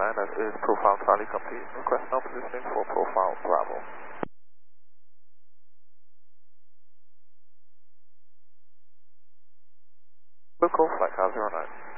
that is profile Charlie complete. Request now positioning for profile Bravo. Local flight 09.